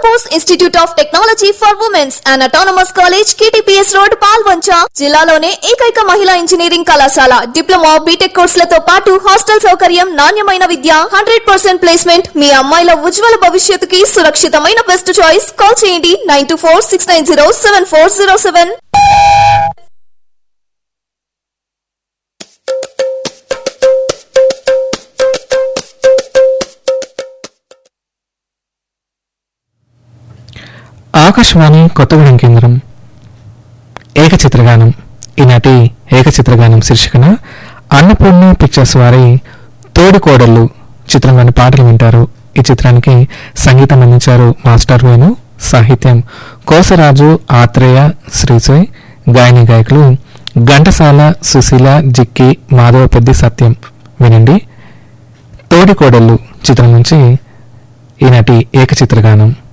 Agnopus Institute of Technology for Women's and Autonomous College, KTPS Road, Palvancha. జిల్లాలోనే ఏకైక మహిళా engineering కళాశాల. Diploma, BTech కోర్సులతో పాటు హాస్టల్ సౌకర్యం, నాణ్యమైన విద్య, 100% ప్లేస్మెంట్. మీ అమ్మాయిల ఉజ్వల భవిష్యత్తుకి సురక్షితమైన బెస్ట్ చాయిస్. కాల్ చేయండి 9246907407. ఆకాశవాణి కొత్తగూడెం కేంద్రం ఏకచిత్రగానం. ఈనాటి ఏకచిత్రగానం శీర్షికన అన్నపూర్ణ పిక్చర్స్ వారి తోడికోడళ్ళు చిత్రంలోని పాటలు వింటారు. ఈ చిత్రానికి సంగీతం అందించారు మాస్టర్ వేణు, సాహిత్యం కోసరాజు, ఆత్రేయ, శ్రీజయ్, గాయని గాయకులు ఘంటసాల, సుశీల, జిక్కి, మాధవ పెద్ది, సత్యం. వినండి తోడికోడళ్ళు చిత్రం నుంచి ఈనాటి ఏకచిత్రగానం.